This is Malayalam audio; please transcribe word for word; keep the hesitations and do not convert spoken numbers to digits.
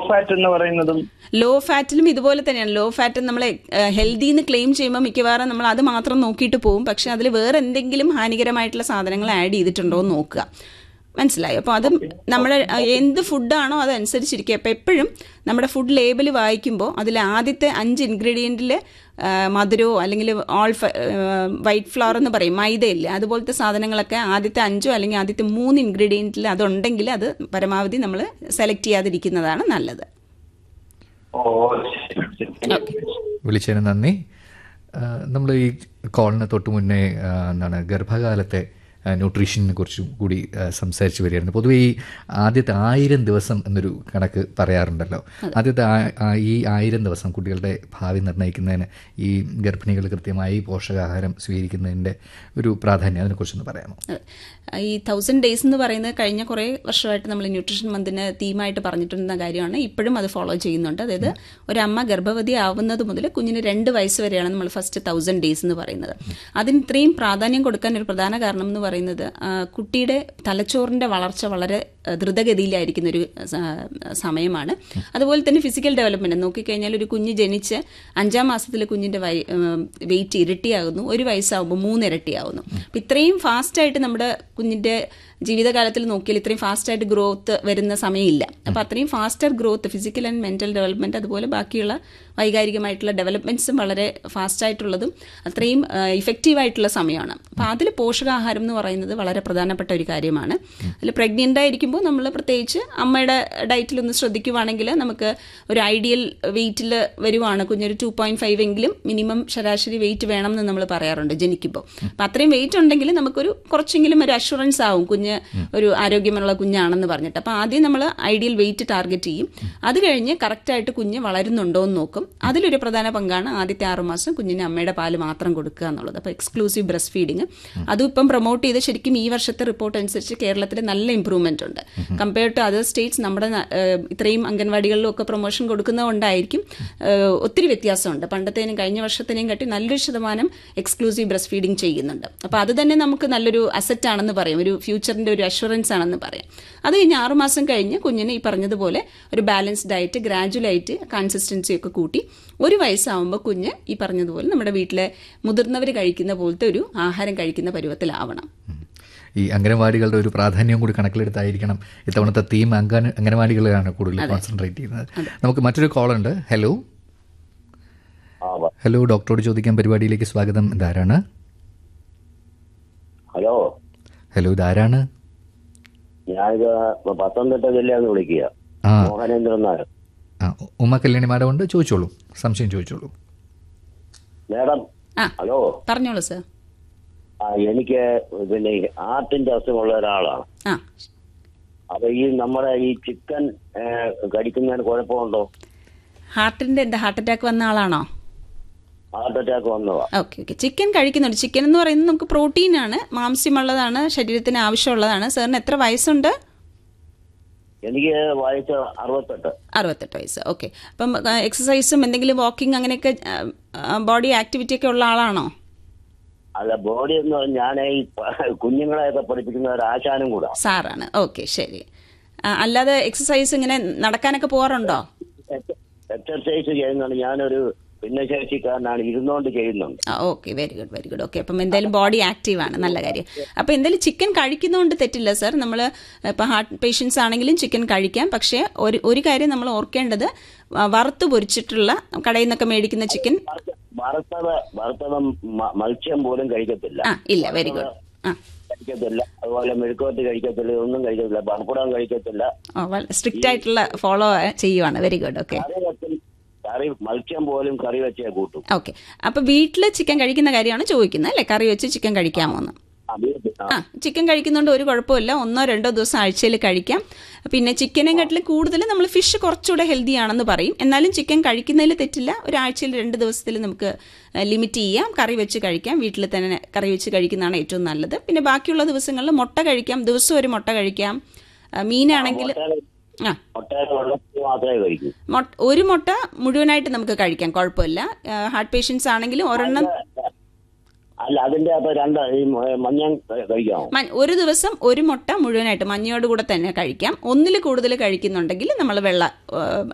ഫാറ്റ് എന്ന് പറയുന്നതും ലോ ഫാറ്റിലും ഇതുപോലെ തന്നെയാണ്. ലോ ഫാറ്റ് നമ്മൾ ഹെൽത്തി എന്ന് ക്ലെയിം ചെയ്യുമ്പോൾ മിക്കവാറും നമ്മൾ അത് മാത്രം നോക്കിയിട്ട് പോകും. പക്ഷെ അതിൽ വേറെ എന്തെങ്കിലും ഹാനികരമായിട്ടുള്ള സാധനങ്ങൾ ആഡ് ചെയ്തിട്ടുണ്ടോ എന്ന് നോക്കുക. മനസ്സിലായോ? അപ്പോൾ അത് നമ്മുടെ എന്ത് ഫുഡാണോ അതനുസരിച്ചിരിക്കുക. അപ്പോൾ എപ്പോഴും നമ്മുടെ ഫുഡ് ലേബൽ വായിക്കുമ്പോൾ അതിൽ ആദ്യത്തെ അഞ്ച് ഇൻഗ്രീഡിയൻറ്റിൽ മധുരമോ അല്ലെങ്കിൽ ഓൾ വൈറ്റ് ഫ്ലവർ എന്ന് പറയും, മൈദയില്ലേ, അതുപോലത്തെ സാധനങ്ങളൊക്കെ ആദ്യത്തെ അഞ്ചോ അല്ലെങ്കിൽ ആദ്യത്തെ മൂന്ന് ഇൻഗ്രീഡിയൻറ്റിൽ അതുണ്ടെങ്കിൽ അത് പരമാവധി നമ്മൾ സെലക്ട് ചെയ്യാതിരിക്കുന്നതാണ് നല്ലത്. വിളിച്ചതിന് നന്ദി. നമ്മൾ ഈ കോളിന് തൊട്ട് മുന്നേ എന്താണ് ഗർഭകാലത്തെ ന്യൂട്രീഷനെ കുറിച്ചും കൂടി സംസാരിച്ച് വരികയായിരുന്നു. പൊതുവെ ഈ ആദ്യത്തെ ആയിരം ദിവസം എന്നൊരു കണക്ക് പറയാറുണ്ടല്ലോ. ആദ്യത്തെ ഈ ആയിരം ദിവസം കുട്ടികളുടെ ഭാവി നിർണ്ണയിക്കുന്നതിന് ഈ ഗർഭിണികൾ കൃത്യമായി പോഷകാഹാരം സ്വീകരിക്കുന്നതിൻ്റെ ഒരു പ്രാധാന്യം, അതിനെക്കുറിച്ചൊന്ന് പറയാമോ? ഈ തൗസൻഡ് ഡേയ്സ് എന്ന് പറയുന്നത് കഴിഞ്ഞ കുറേ വർഷമായിട്ട് നമ്മൾ ന്യൂട്രീഷൻ മന്തിന് തീമായിട്ട് പറഞ്ഞിട്ടുണ്ടെന്ന കാര്യമാണ്. ഇപ്പോഴും അത് ഫോളോ ചെയ്യുന്നുണ്ട്. അതായത് ഒരമ്മ ഗർഭവതി ആവുന്നത് മുതൽ കുഞ്ഞിന് രണ്ട് വയസ്സ് വരെയാണ് നമ്മൾ ഫസ്റ്റ് തൗസൻഡ് ഡേയ്സ് എന്ന് പറയുന്നത്. അതിന് ഇത്രയും പ്രാധാന്യം കൊടുക്കാൻ ഒരു പ്രധാന കാരണം എന്ന് പറയുന്നത് കുട്ടിയുടെ തലച്ചോറിൻ്റെ വളർച്ച വളരെ ദ്രുതഗതിയിലായിരിക്കുന്ന ഒരു സമയമാണ്. അതുപോലെ തന്നെ ഫിസിക്കൽ ഡെവലപ്മെൻറ്റ് നോക്കിക്കഴിഞ്ഞാൽ ഒരു കുഞ്ഞ് ജനിച്ച് അഞ്ചാം മാസത്തിൽ കുഞ്ഞിൻ്റെ വൈ വെയിറ്റ് ഇരട്ടിയാകുന്നു, ഒരു വയസ്സാകുമ്പോൾ മൂന്നിരട്ടിയാകുന്നു. അപ്പം ഇത്രയും ഫാസ്റ്റായിട്ട് നമ്മുടെ കുഞ്ഞിൻ്റെ ജീവിതകാലത്തിൽ നോക്കിയാൽ ഇത്രയും ഫാസ്റ്റായിട്ട് ഗ്രോത്ത് വരുന്ന സമയമില്ല. അപ്പോൾ അത്രയും faster growth, physical and mental development, അതുപോലെ ബാക്കിയുള്ള വൈകാരികമായിട്ടുള്ള ഡെവലപ്മെൻറ്റ്സും വളരെ ഫാസ്റ്റായിട്ടുള്ളതും അത്രയും ഇഫക്റ്റീവായിട്ടുള്ള സമയമാണ്. അപ്പോൾ അതിൽ പോഷകാഹാരം എന്ന് പറയുന്നത് വളരെ പ്രധാനപ്പെട്ട ഒരു കാര്യമാണ്. അതിൽ പ്രഗ്നൻ്റ് ആയിരിക്കുമ്പോൾ നമ്മൾ പ്രത്യേകിച്ച് അമ്മയുടെ ഡയറ്റിലൊന്ന് ശ്രദ്ധിക്കുവാണെങ്കിൽ നമുക്ക് ഒരു ഐഡിയൽ വെയിറ്റിൽ വരുവാണ് കുഞ്ഞൊരു ടു പോയിൻറ്റ് ഫൈവ് എങ്കിലും മിനിമം ശരാശരി വെയിറ്റ് വേണം എന്ന് നമ്മൾ പറയാറുണ്ട് ജനിക്കുമ്പോൾ. അപ്പം അത്രയും വെയിറ്റ് ഉണ്ടെങ്കിൽ നമുക്കൊരു കുറച്ചെങ്കിലും ഒരു അഷുറൻസ് ആവും കുഞ്ഞ് ഒരു ആരോഗ്യമുള്ള കുഞ്ഞാണെന്ന് പറഞ്ഞിട്ട്. അപ്പോൾ ആദ്യം നമ്മൾ ഐഡിയൽ വെയിറ്റ് ടാർഗറ്റ് ചെയ്യും. അത് കഴിഞ്ഞ് കറക്റ്റായിട്ട് കുഞ്ഞ് വളരുന്നുണ്ടോ എന്ന് നോക്കും. അതിലൊരു പ്രധാന പങ്കാണ് ആദ്യത്തെ ആറുമാസം കുഞ്ഞിന് അമ്മയുടെ പാല് മാത്രം കൊടുക്കുക എന്നുള്ളത്. അപ്പോൾ എക്സ്ക്ലൂസീവ് ബ്രസ്റ്റ് ഫീഡിങ് അതും ഇപ്പം പ്രൊമോട്ട് ചെയ്ത് ശരിക്കും ഈ വർഷത്തെ റിപ്പോർട്ട് അനുസരിച്ച് കേരളത്തിൽ നല്ല ഇമ്പ്രൂവ്മെന്റ് ഉണ്ട് കമ്പയർഡ് ടു അതർ സ്റ്റേറ്റ്സ്. നമ്മുടെ ഇത്രയും അംഗൻവാടികളിലും ഒക്കെ പ്രൊമോഷൻ കൊടുക്കുന്നതുകൊണ്ടായിരിക്കും ഒത്തിരി വ്യത്യാസമുണ്ട്. പണ്ടത്തേനും കഴിഞ്ഞ വർഷത്തേനും കാട്ടി നല്ലൊരു ശതമാനം എക്സ്ക്ലൂസീവ് ബ്രസ്റ്റ് ഫീഡിങ് ചെയ്യുന്നുണ്ട്. അപ്പോൾ അത് തന്നെ നമുക്ക് നല്ലൊരു അസറ്റ് ആണെന്ന് പറയും, ഒരു ഫ്യൂച്ചറിൻ്റെ ഒരു അഷുറൻസ് ആണെന്ന് പറയാം. അത് കഴിഞ്ഞ് ആറുമാസം കഴിഞ്ഞ് കുഞ്ഞിന് ഈ പറഞ്ഞതുപോലെ ഒരു ബാലൻസ്ഡ് ഡയറ്റ് ഗ്രാജുവലായിട്ട് കൺസിസ്റ്റൻസി ഒക്കെ കൂട്ടി ഒരു വയസ്സാവുമ്പോൾ കുഞ്ഞ് ഈ പറഞ്ഞതുപോലെ നമ്മുടെ വീട്ടിലെ മുതിർന്നവർ കഴിക്കുന്ന പോലത്തെ ഒരു ആഹാരം കഴിക്കുന്ന പരുവത്തിലാവണം. ഈ അംഗനവാടികളുടെ ഒരു പ്രാധാന്യം കൂടി കണക്കിലെടുത്തായിരിക്കണം ഇത്തവണത്തെ തീം അംഗന അംഗനവാടികളാണ് കൂടുതൽ കോൺസെൻട്രേറ്റ് ചെയ്യുന്നത്. നമുക്ക് മറ്റൊരു കോളുണ്ട്. ഹലോ ഹലോ ഡോക്ടറോട് ചോദിക്കാൻ പരിപാടിയിലേക്ക് സ്വാഗതം. ഇതാരാണ്? ഹലോ ഹലോ ഇതാരാണ്? ഞാനിത് പത്തനംതിട്ട ജില്ലയിൽ നിന്ന് വിളിക്കുക. മോഹനേന്ദ്രൻ നായർ. ആ ഉമ്മ കല്യാണി മാഡം ഉണ്ട്, ചോദിച്ചോളൂ, സംശയം ചോദിച്ചോളൂ. Madam hello. പറഞ്ഞോളൂ സർ. ആ എനിക്ക് പിന്നെ ഹാർട്ടിന്റെ അസുഖമുള്ള ഒരാളാണ്. അപ്പൊ ഈ നമ്മുടെ ഈ ചിക്കൻ കഴിക്കുന്നതിന് കുഴപ്പമുണ്ടോ? ഹാർട്ടിന്റെ എന്താ ഹാർട്ട് അറ്റാക്ക് വന്ന ആളാണോ? ഹാർട്ട് അറ്റാക്ക് വന്നതാ. ഓക്കെ ഓക്കെ ചിക്കൻ കഴിക്കുന്നുണ്ട്. ചിക്കൻ എന്ന് പറയുന്നത് നമുക്ക് പ്രോട്ടീനാണ്, മാംസ്യമുള്ളതാണ്, ശരീരത്തിന് ആവശ്യമുള്ളതാണ്. സാറിന് എത്ര വയസ്സുണ്ട്? എനിക്ക് വയസ്സ് അറുപത്തെട്ട്. അറുപത്തെട്ട് വയസ്സ്. ഓക്കെ. അപ്പം എക്സസൈസും എന്തെങ്കിലും വാക്കിംഗ് അങ്ങനെയൊക്കെ ബോഡി ആക്ടിവിറ്റി ഒക്കെ ഉള്ള ആളാണോ? അല്ല, ബോഡി എന്ന് ഞാൻ ഈ കുഞ്ഞുങ്ങളെയൊക്കെ പഠിപ്പിക്കുന്ന ഒരു ആശാനും കൂടെ സാറാണ്. ഓക്കെ ശരി. അല്ലാതെ എക്സസൈസ് ഇങ്ങനെ നടക്കാനൊക്കെ പോകാറുണ്ടോ? എക്സസൈസ് ചെയ്യുന്നുണ്ട്. ഞാനൊരു ഭിന്നശേഷിക്കാരനാണ്, ഇരുന്നോണ്ട് ചെയ്യുന്നുണ്ട്. Okay very good very good. Okay അപ്പം എന്തായാലും ബോഡി ആക്റ്റീവ് ആണ്, നല്ല കാര്യം. അപ്പോൾ എന്തായാലും ചിക്കൻ കഴിക്കുന്നതുകൊണ്ട് തെറ്റില്ല സർ. നമ്മൾ ഇപ്പോൾ ഹാർട്ട് പേഷ്യൻസ് ആണെങ്കിലും ചിക്കൻ കഴിക്കാം. പക്ഷേ ഒരു ഒരു കാര്യം നമ്മൾ ഓർക്കേണ്ടത്, വറുത്ത് പൊരിച്ചിട്ടുള്ള കടയിൽ നിന്നൊക്കെ മേടിക്കുന്ന ചിക്കൻ വറുത്തത് വറുത്തത് മത്സ്യം പോലും കഴിക്കത്തില്ല. ആ ഇല്ല, വെരി ഗുഡ്. ആ കഴിക്കത്തില്ല. അതുപോലെ മെഴുക്കുവരട്ടി കഴിക്കത്തില്ല, ഒന്നും കഴിക്കത്തില്ല, പപ്പടം കഴിക്കത്തില്ല. സ്ട്രിക്റ്റ് ആയിട്ടുള്ള ഫോളോ ചെയ്യുവാണ്. Very good. ഓക്കെ. കറി മത്സ്യം പോലും കറി വെച്ചേ കൂട്ടും. ഓക്കെ. അപ്പൊ വീട്ടില് ചിക്കൻ കഴിക്കുന്ന കാര്യമാണ് ചോദിക്കുന്നത് അല്ലേ? കറി വെച്ച് ചിക്കൻ കഴിക്കാമോ എന്ന്? ആ ചിക്കൻ കഴിക്കുന്നതുകൊണ്ട് ഒരു കുഴപ്പമില്ല. ഒന്നോ രണ്ടോ ദിവസം ആഴ്ചയിൽ കഴിക്കാം. പിന്നെ ചിക്കനെക്കാട്ടിലും കൂടുതൽ നമ്മൾ ഫിഷ് കുറച്ചുകൂടെ ഹെൽത്തി ആണെന്ന് പറയും. എന്നാലും ചിക്കൻ കഴിക്കുന്നതിൽ തെറ്റില്ല. ഒരാഴ്ചയിൽ രണ്ട് ദിവസത്തിൽ നമുക്ക് ലിമിറ്റ് ചെയ്യാം. കറി വെച്ച് കഴിക്കാം. വീട്ടിൽ തന്നെ കറി വെച്ച് കഴിക്കുന്നതാണ് ഏറ്റവും നല്ലത്. പിന്നെ ബാക്കിയുള്ള ദിവസങ്ങളിൽ മുട്ട കഴിക്കാം. ദിവസം ഒരു മുട്ട കഴിക്കാം. മീനാണെങ്കിൽ ആ ഒരു മുട്ട മുഴുവനായിട്ട് നമുക്ക് കഴിക്കാം, കുഴപ്പമില്ല. ഹാർട്ട് പേഷ്യൻസ് ആണെങ്കിലും ഒരെണ്ണം അല്ല, അതിന്റെ രണ്ട് മഞ്ഞ കഴിക്കാമോ? ഒരു ദിവസം ഒരു മുട്ട മുഴുവനായിട്ട് മഞ്ഞയോട് കൂടെ തന്നെ കഴിക്കാം. ഒന്നിൽ കൂടുതൽ കഴിക്കുന്നുണ്ടെങ്കിൽ നമ്മൾ വെള്ള